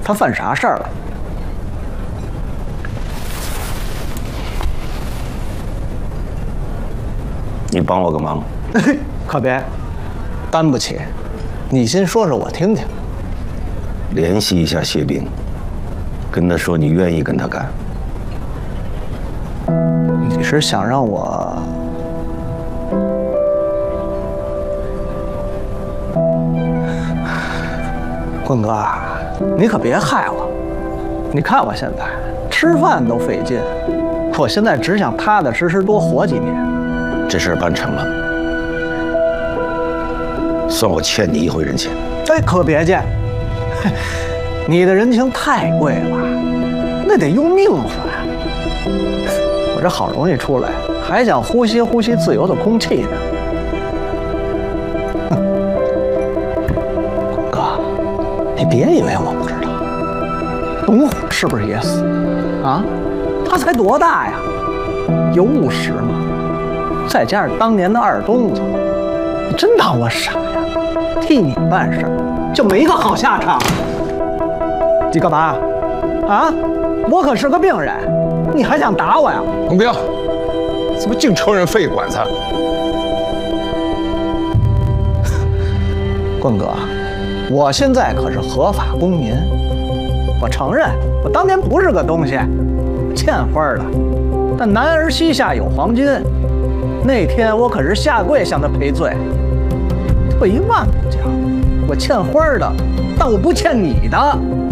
他犯啥事儿了？ 你帮我个忙， 可别，担不起。你先说说我听听。 联系一下谢兵，跟他说你愿意跟他干。 你是想让我？棍哥，你可别害我。你看我现在吃饭都费劲，我现在只想踏踏实实多活几年。 这事儿办成了，算我欠你一回人情。 哎，可别介，你的人情太贵了，那得用命算。我这好容易出来，还想呼吸呼吸自由的空气呢。哥，你别以为我不知道，董虎是不是也死啊？他才多大呀？有50吗？再加上当年的二东子，你真当我傻呀？替你办事就没个好下场。你干嘛？啊？我可是个病人，你还想打我呀？ 洪彪，怎么净抽人肺管子？ 棍哥，我现在可是合法公民，我承认我当年不是个东西，欠花了。但男儿膝下有黄金，那天我可是下跪向他赔罪。退一万步讲，我欠花的，但我不欠你的。